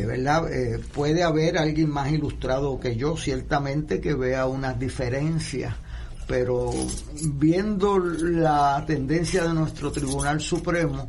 ¿verdad? Puede haber alguien más ilustrado que yo, ciertamente, que vea unas diferencias, pero viendo la tendencia de nuestro Tribunal Supremo,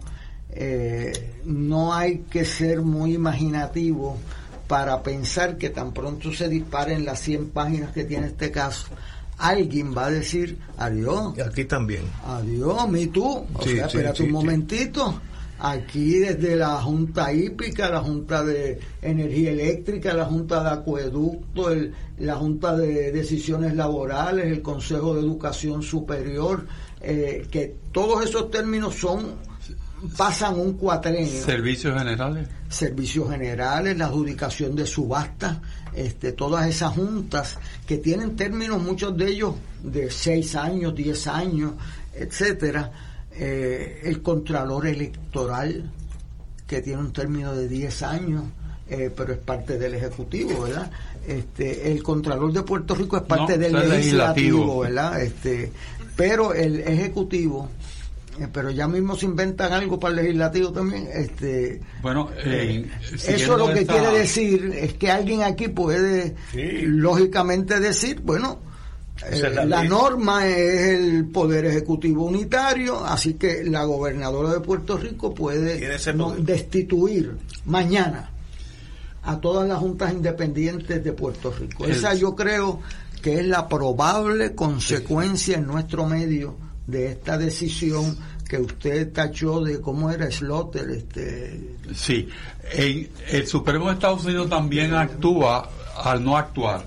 no hay que ser muy imaginativo para pensar que tan pronto se disparen las 100 páginas que tiene este caso, alguien va a decir adiós. Y aquí también. Adiós, me tú. Espérate un momentito. Aquí desde la Junta Hípica, la Junta de Energía Eléctrica, la Junta de Acueducto, la Junta de Decisiones Laborales, el Consejo de Educación Superior, que todos esos términos pasan un cuatrenio. Servicios generales, la adjudicación de subastas, todas esas juntas que tienen términos, muchos de ellos de 6 años, 10 años, etcétera. El Contralor Electoral, que tiene un término de 10 años, pero es parte del Ejecutivo, ¿verdad? El Contralor de Puerto Rico es parte del Legislativo, ¿verdad? Pero el Ejecutivo, pero ya mismo se inventan algo para el Legislativo también. Bueno, eso lo que quiere decir es que alguien aquí puede lógicamente decir, bueno, la norma es el Poder Ejecutivo unitario, así que la gobernadora de Puerto Rico puede destituir mañana a todas las juntas independientes de Puerto Rico. Esa yo creo que es la probable consecuencia en nuestro medio de esta decisión que usted tachó de cómo era Slaughter. Sí, el Supremo de Estados Unidos también actúa al no actuar,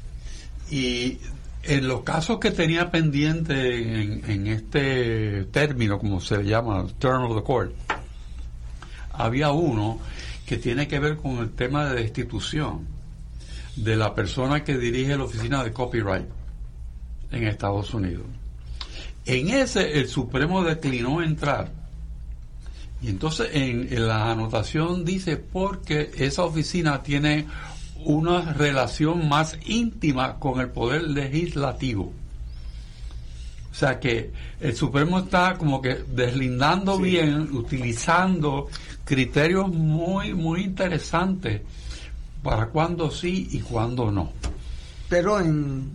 y en los casos que tenía pendiente en este término, como se llama, term of the court, había uno que tiene que ver con el tema de destitución de la persona que dirige la oficina de copyright en Estados Unidos. En ese el Supremo declinó entrar, y entonces en la anotación dice porque esa oficina tiene una relación más íntima con el poder legislativo. O sea que el Supremo está como que deslindando bien, utilizando criterios muy muy interesantes para cuándo sí y cuándo no. Pero en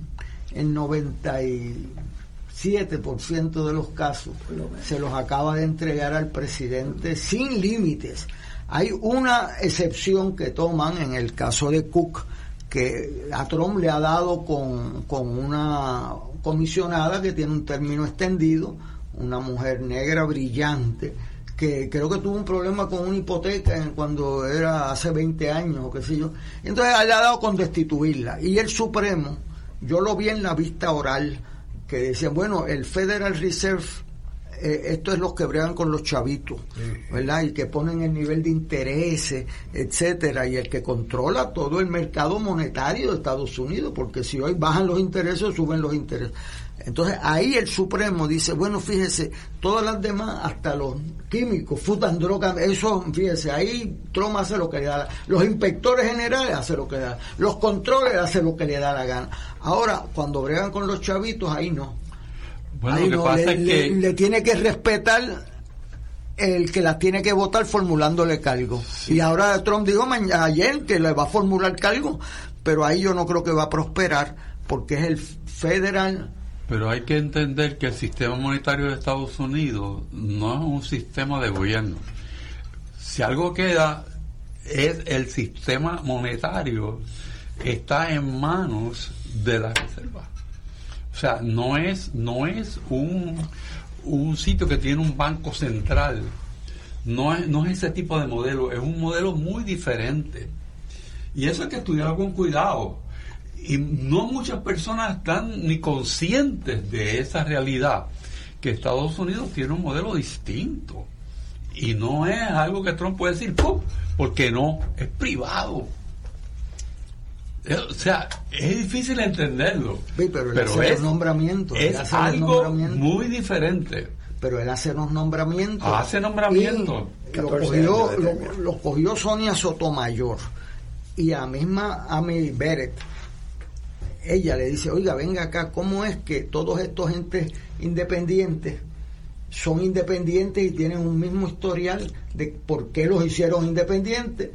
97% de los casos se los acaba de entregar al presidente sin límites. Hay una excepción que toman en el caso de Cook, que a Trump le ha dado con una comisionada que tiene un término extendido, una mujer negra brillante, que creo que tuvo un problema con una hipoteca cuando era hace 20 años o qué sé yo. Entonces le ha dado con destituirla. Y el Supremo, yo lo vi en la vista oral, que decían, bueno, el Federal Reserve, esto es los que bregan con los chavitos, ¿verdad? Y que ponen el nivel de intereses, etcétera, y el que controla todo el mercado monetario de Estados Unidos, porque si hoy bajan los intereses, suben los intereses. Entonces ahí el Supremo dice, bueno, fíjese, todas las demás, hasta los químicos, food and drug, eso, fíjese, ahí Trump hace lo que le da la gana, los inspectores generales hacen lo que le da, los controles hacen lo que le da la gana. Ahora, cuando bregan con los chavitos, ahí no. Bueno, ahí lo que pasa es que le tiene que respetar el que las tiene que votar formulándole cargo. Sí. Y ahora Trump dijo ayer que le va a formular cargo, pero ahí yo no creo que va a prosperar, porque es el federal. Pero hay que entender que el sistema monetario de Estados Unidos no es un sistema de gobierno. Si algo queda, es el sistema monetario está en manos de la Reserva. O sea, no es un sitio que tiene un banco central. No es ese tipo de modelo, es un modelo muy diferente. Y eso hay que estudiarlo con cuidado. Y no muchas personas están ni conscientes de esa realidad, que Estados Unidos tiene un modelo distinto. Y no es algo que Trump puede decir, ¡pum!, porque no, es privado. O sea, es difícil entenderlo. Sí, pero es nombramientos. Es algo muy diferente. Pero él hace los nombramientos. Hace nombramientos. Lo cogió Sonia Sotomayor. Y a misma Amy Barrett, ella le dice, oiga, venga acá, ¿cómo es que todos estos entes independientes son independientes y tienen un mismo historial de por qué los hicieron independientes?